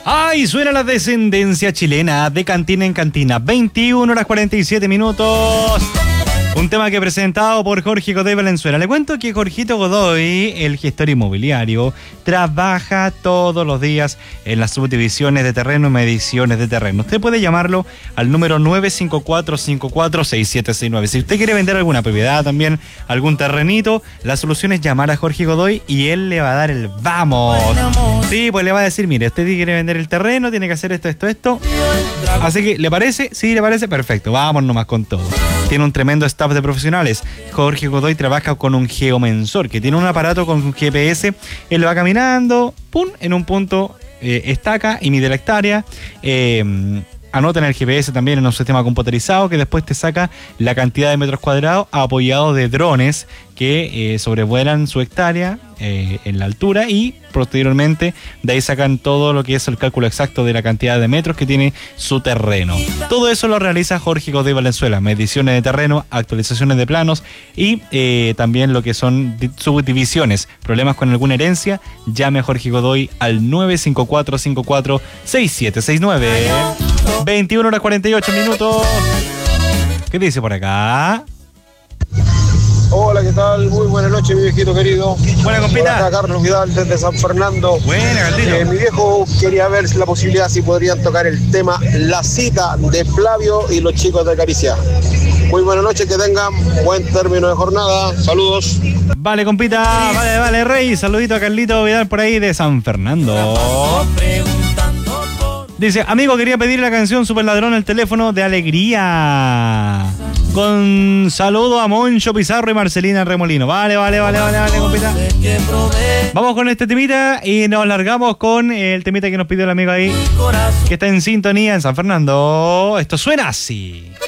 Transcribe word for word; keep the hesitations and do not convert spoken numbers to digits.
¡Ay! Suena la descendencia chilena de cantina en cantina. veintiuna horas cuarenta y siete minutos. Un tema que presentado por Jorge Godoy Valenzuela. Le cuento que Jorgito Godoy, el gestor inmobiliario, trabaja todos los días en las subdivisiones de terreno y mediciones de terreno. Usted puede llamarlo al número nueve cinco cuatro cinco cuatro seis siete seis nueve. Si usted quiere vender alguna propiedad también, algún terrenito, la solución es llamar a Jorge Godoy y él le va a dar el vamos. Sí, pues le va a decir, mire, usted quiere vender el terreno, tiene que hacer esto, esto, esto. Así que, ¿le parece? Sí, ¿le parece? Perfecto, vamos nomás con todo. Tiene un tremendo staff de profesionales. Jorge Godoy trabaja con un geomensor, que tiene un aparato con un G P S. Él va caminando, pum, en un punto eh, estaca y mide la hectárea. Eh, anota en el G P S también en un sistema computerizado que después te saca la cantidad de metros cuadrados apoyado de drones que eh, sobrevuelan su hectárea eh, en la altura y posteriormente de ahí sacan todo lo que es el cálculo exacto de la cantidad de metros que tiene su terreno. Todo eso lo realiza Jorge Godoy Valenzuela, mediciones de terreno, actualizaciones de planos y eh, también lo que son subdivisiones. Problemas con alguna herencia, llame a Jorge Godoy al nueve cinco cuatro cinco cuatro seis siete seis nueve. veintiuna horas cuarenta y ocho minutos. ¿Qué dice por acá? Hola, ¿qué tal? Muy buenas noches, mi viejito querido. Buena, compita. Hola, Carlos Vidal desde San Fernando. Buena, Carlito. Eh, mi viejo quería ver si la posibilidad si podrían tocar el tema La Cita de Flavio y los chicos de Caricia. Muy buenas noches, que tengan buen término de jornada. Saludos. Vale, compita. Vale, vale, Rey. Saludito a Carlito Vidal por ahí de San Fernando. Dice, amigo, quería pedir la canción Super Ladrón al teléfono de Alegría. Con saludo a Moncho Pizarro y Marcelina Remolino. Vale, vale, vale, vale, vale, compita. Vamos con este temita y nos largamos con el temita que nos pidió el amigo ahí, que está en sintonía en San Fernando. Esto suena así.